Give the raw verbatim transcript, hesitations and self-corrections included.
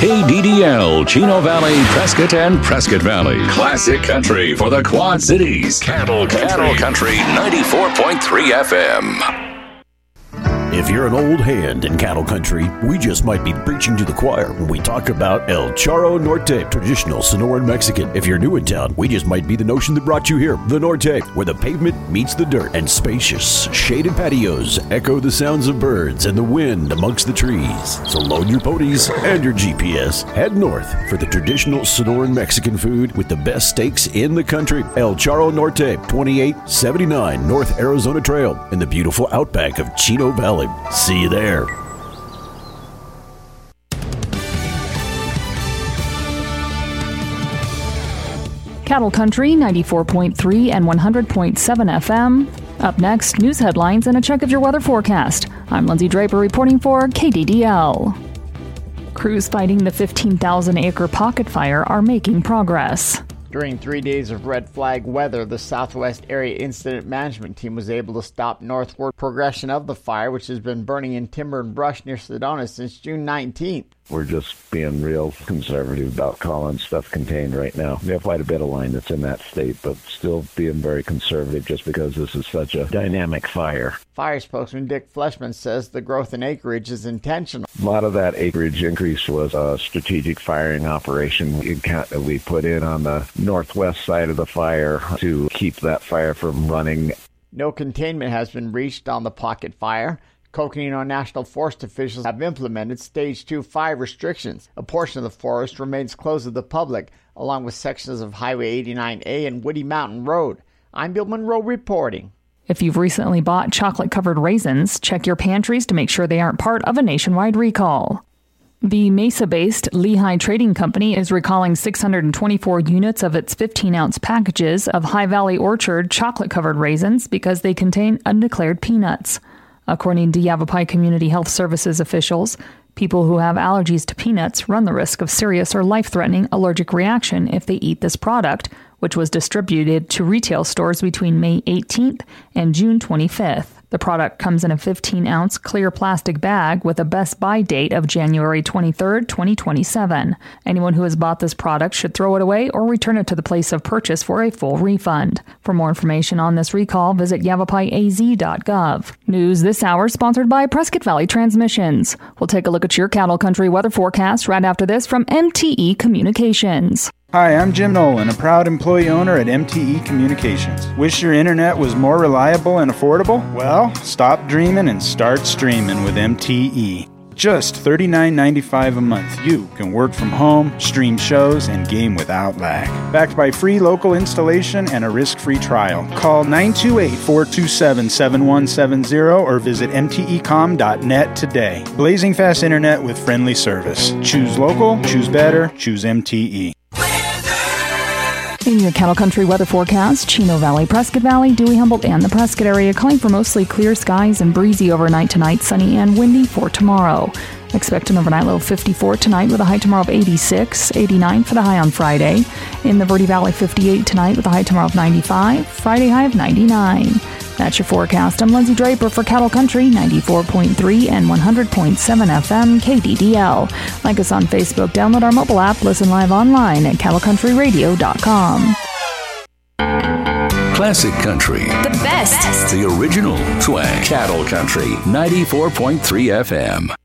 K D D L, Chino Valley, Prescott, and Prescott Valley. Classic country for the Quad Cities. Cattle Country, Cattle Country ninety-four point three F M. If you're an old hand in cattle country, we just might be preaching to the choir when we talk about El Charro Norte, traditional Sonoran Mexican. If you're new in town, we just might be the notion that brought you here. The Norte, where the pavement meets the dirt, and spacious, shaded patios echo the sounds of birds and the wind amongst the trees. So load your ponies and your G P S. Head north for the traditional Sonoran Mexican food with the best steaks in the country. El Charro Norte, twenty-eight seventy-nine North Arizona Trail in the beautiful outback of Chino Valley. See you there. Cattle Country ninety-four point three and one hundred point seven F M. Up next, news headlines and a check of your weather forecast. I'm Lindsay Draper reporting for K D D L. Crews fighting the fifteen thousand acre pocket fire are making progress. During three days of red flag weather, the Southwest Area Incident Management Team was able to stop northward progression of the fire, which has been burning in timber and brush near Sedona since June nineteenth. We're just being real conservative about calling stuff contained right now. We have quite a bit of line that's in that state, but still being very conservative just because this is such a dynamic fire. Fire spokesman Dick Fleshman says the growth in acreage is intentional. A lot of that acreage increase was a strategic firing operation that we put in on the northwest side of the fire to keep that fire from running. No containment has been reached on the pocket fire. Coconino National Forest officials have implemented Stage two fire restrictions. A portion of the forest remains closed to the public, along with sections of Highway eighty-nine A and Woody Mountain Road. I'm Bill Monroe reporting. If you've recently bought chocolate-covered raisins, check your pantries to make sure they aren't part of a nationwide recall. The Mesa-based Lehigh Trading Company is recalling six hundred twenty-four units of its fifteen-ounce packages of High Valley Orchard chocolate-covered raisins because they contain undeclared peanuts. According to Yavapai Community Health Services officials, people who have allergies to peanuts run the risk of serious or life-threatening allergic reaction if they eat this product, which was distributed to retail stores between May eighteenth and June twenty-fifth. The product comes in a fifteen-ounce clear plastic bag with a best buy date of January twenty-third, twenty twenty-seven. Anyone who has bought this product should throw it away or return it to the place of purchase for a full refund. For more information on this recall, visit yavapai a z dot gov. News this hour sponsored by Prescott Valley Transmissions. We'll take a look at your cattle country weather forecast right after this from M T E Communications. Hi, I'm Jim Nolan, a proud employee owner at M T E Communications. Wish your internet was more reliable and affordable? Well, stop dreaming and start streaming with M T E. Just thirty-nine ninety-five a month, you can work from home, stream shows, and game without lag. Backed by free local installation and a risk-free trial. Call nine two eight, four two seven, seven one seven zero or visit m t e com dot net today. Blazing fast internet with friendly service. Choose local, choose better, choose M T E. In your cattle country weather forecast, Chino Valley, Prescott Valley, Dewey, Humboldt, and the Prescott area calling for mostly clear skies and breezy overnight tonight, sunny and windy for tomorrow. Expect an overnight low of fifty-four tonight with a high tomorrow of eighty-six, eighty-nine for the high on Friday. In the Verde Valley, fifty-eight tonight with a high tomorrow of ninety-five, Friday high of ninety-nine. That's your forecast. I'm Lindsay Draper for Cattle Country ninety-four point three and one hundred point seven F M K D D L. Like us on Facebook, download our mobile app, listen live online at cattle country radio dot com. Classic country. The best. The original swag. Cattle Country ninety-four point three F M.